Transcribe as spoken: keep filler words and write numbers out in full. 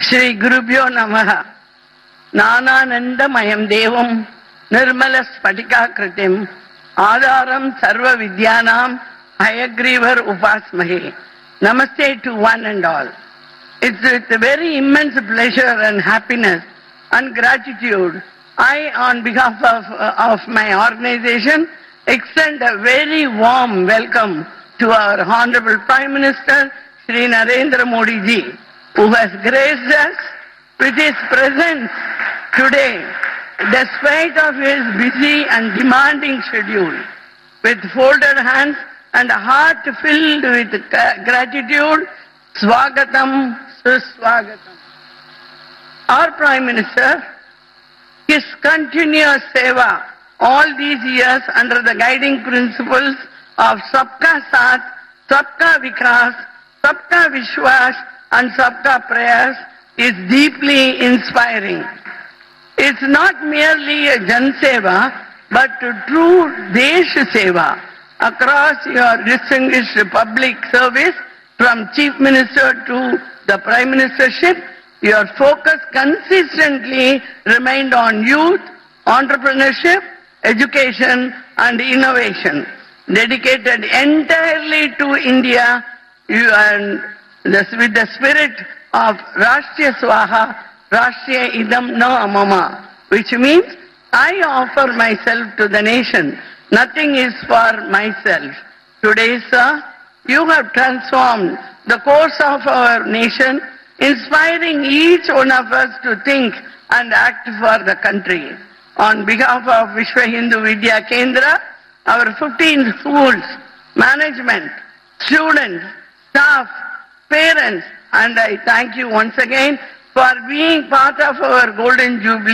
Shri Gurubhyo Namaha. Nananandamayam Devam Nirmala Spatika Kritim Adaram Sarva Vidyanam Hayagrivar Upasmahe. Namaste to one and all. It's with a very immense pleasure and happiness and gratitude I, on behalf of, uh, of my organization, extend a very warm welcome to our Honorable Prime Minister, Shri Narendra Modi ji, who has graced us with his presence today, despite of his busy and demanding schedule. With folded hands and a heart filled with gratitude, Swagatam, Suswagatam. Our Prime Minister, his continuous seva all these years under the guiding principles of Sabka Saath, Sabka Vikas, Sabka Vishwas and Sabka Prayas is deeply inspiring. It's not merely a Jan Seva, but a true Desh Seva across your distinguished public service from Chief Minister to the Prime Ministership. Your focus consistently remained on youth, entrepreneurship, education and innovation. Dedicated entirely to India you and the, with the spirit of Rashtriya Swaha, Rashtriya Idam Na Mama, which means I offer myself to the nation. Nothing is for myself. Today, sir, you have transformed the course of our nation, inspiring each one of us to think and act for the country. On behalf of Vishwa Hindu Vidya Kendra, our fifteen schools, management, students, staff, parents, and I thank you once again for being part of our Golden Jubilee.